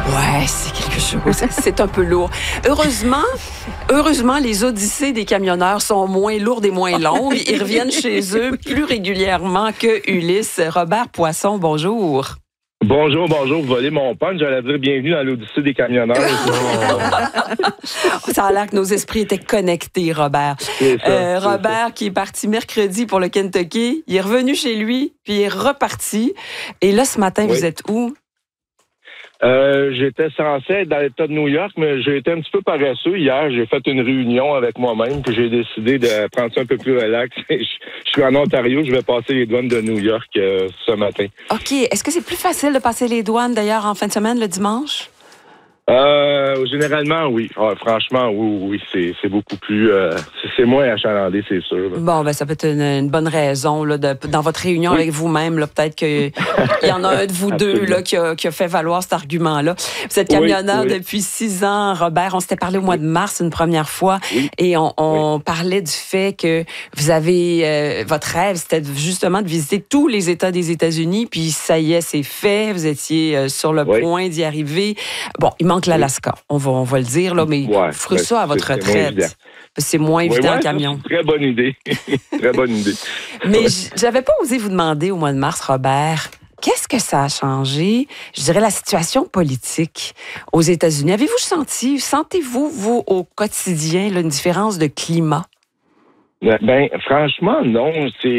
Ouais, c'est quelque chose. C'est un peu lourd. Heureusement, les odyssées des camionneurs sont moins lourdes et moins longues. Ils reviennent chez eux plus régulièrement que Ulysse. Robert Poisson, bonjour. Bonjour, vous volez mon punch. J'allais dire bienvenue dans l'Odyssée des camionneurs. Ça a l'air que nos esprits étaient connectés, Robert. Robert qui est parti mercredi pour le Kentucky, il est revenu chez lui, puis il est reparti. Et là, ce matin, vous êtes où? J'étais censé être dans l'État de New York, mais j'ai été un petit peu paresseux. Hier, j'ai fait une réunion avec moi-même, puis j'ai décidé de prendre ça un peu plus relax. Je suis en Ontario, je vais passer les douanes de New York ce matin. OK. Est-ce que c'est plus facile de passer les douanes, d'ailleurs, en fin de semaine, le dimanche? Généralement, oui. Franchement, oui, c'est beaucoup plus... c'est moins achalandé, c'est sûr. Là. Bon, ben ça peut être une bonne raison là, dans votre réunion avec vous-même. Là, peut-être qu'il y en a un de vous deux là, qui a fait valoir cet argument-là. Vous êtes camionneur depuis 6 ans, Robert. On s'était parlé au mois de mars une première fois et on parlait du fait que vous avez... votre rêve, c'était justement de visiter tous les États des États-Unis, puis ça y est, c'est fait. Vous étiez sur le point d'y arriver. Bon, il manque l'Alaska, on va le dire, là, mais vous ferez ça à votre retraite. C'est moins évident en camion. Très bonne idée. Très bonne idée. Mais j'avais pas osé vous demander au mois de mars, Robert, qu'est-ce que ça a changé, je dirais, la situation politique aux États-Unis? Sentez-vous, vous, au quotidien, là, une différence de climat? Ben, franchement, non.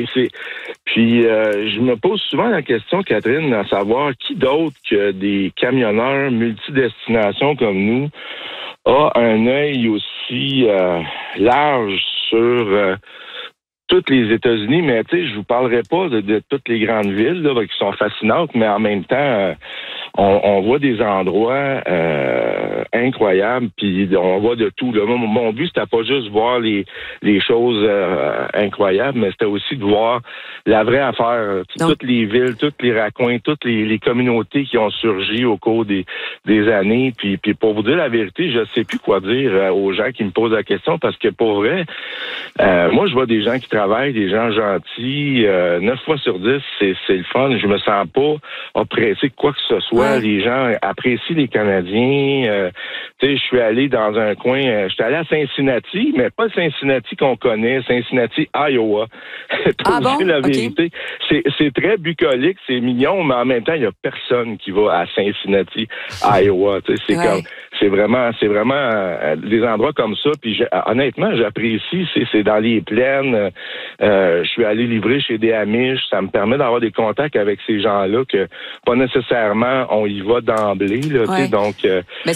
Puis, je me pose souvent la question, Catherine, à savoir qui d'autre que des camionneurs multidestinations comme nous a un œil aussi large sur toutes les États-Unis. Mais tu sais, je vous parlerai pas de toutes les grandes villes là, qui sont fascinantes, mais en même temps, on voit des endroits incroyables, puis on voit de tout. Là. Mon but, c'était pas juste voir les choses incroyables, mais c'était aussi de voir la vraie affaire. Toutes les villes, tous les raccoins, toutes les communautés qui ont surgi au cours des années. Puis pour vous dire la vérité, je sais plus quoi dire aux gens qui me posent la question, parce que pour vrai, moi, je vois des gens qui travaillent, des gens gentils. 9 fois sur 10, c'est le fun. Je me sens pas oppressé de quoi que ce soit. Les gens apprécient les Canadiens. Tu sais, je suis allé dans un coin, je suis allé à Cincinnati, mais pas Cincinnati qu'on connaît, Cincinnati, Iowa. Pour dire la vérité, c'est très bucolique, c'est mignon, mais en même temps, il y a personne qui va à Cincinnati, Iowa. Tu sais, c'est vraiment des endroits comme ça. Puis honnêtement, j'apprécie. C'est dans les plaines. Je suis allé livrer chez des Amish. Ça me permet d'avoir des contacts avec ces gens-là que pas nécessairement on y va d'emblée. Là, donc, mais ce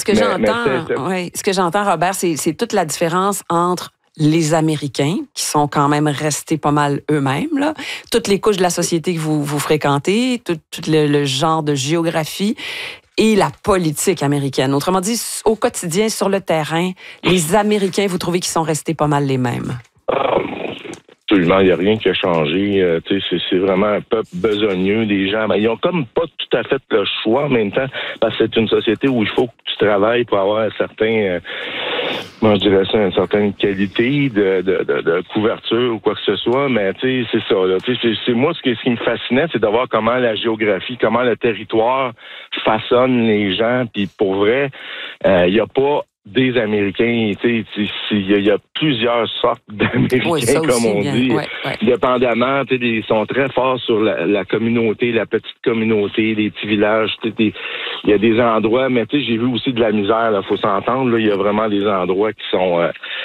que j'entends, Robert, c'est toute la différence entre les Américains, qui sont quand même restés pas mal eux-mêmes, là, toutes les couches de la société que vous fréquentez, tout le genre de géographie, et la politique américaine. Autrement dit, au quotidien, sur le terrain, les Américains, vous trouvez qu'ils sont restés pas mal les mêmes? Absolument, il n'y a rien qui a changé. C'est vraiment un peuple besogneux, des gens. Mais ils ont comme pas tout à fait le choix en même temps, parce que c'est une société où il faut que tu travailles pour avoir un certain... moi, je dirais ça, une certaine qualité de couverture ou quoi que ce soit, mais tu sais, c'est ça. Là. C'est moi, ce qui me fascinait, c'est de voir comment la géographie, comment le territoire façonne les gens. Puis pour vrai, il n'y a pas des Américains, tu sais, il y a plusieurs sortes d'Américains, comme on dit. Dépendamment, tu sais, ils sont très forts sur la communauté, la petite communauté, les petits villages. Il y a des endroits, mais tu sais, j'ai vu aussi de la misère, là, faut s'entendre. Là, il y a vraiment des endroits qui sont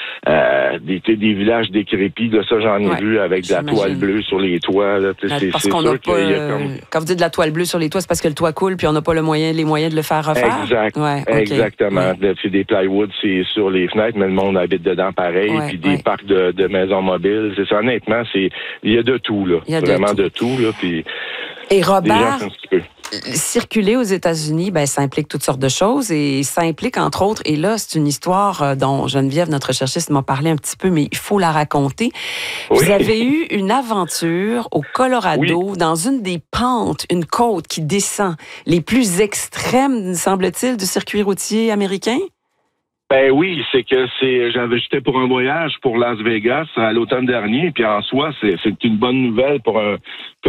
des villages décrépits. De ça, j'en ai vu avec de la toile bleue sur les toits. Là, parce qu'on n'a pas... Quand vous dites de la toile bleue sur les toits, c'est parce que le toit coule, puis on n'a pas les moyens de le faire refaire? Exactement. C'est des plywood, c'est sur les fenêtres, mais le monde habite dedans pareil. Puis des parcs de maisons mobiles. C'est ça, honnêtement, il y a de tout, là. Vraiment de tout, là. Puis et Robert, circuler aux États-Unis, ben, ça implique toutes sortes de choses et ça implique, entre autres, et là, c'est une histoire dont Geneviève, notre recherchiste, m'a parlé un petit peu, mais il faut la raconter. Vous avez eu une aventure au Colorado, dans une des pentes, une côte qui descend, les plus extrêmes, semble-t-il, du circuit routier américain? Ben oui, j'étais pour un voyage pour Las Vegas à l'automne dernier, puis en soi, c'est une bonne nouvelle pour un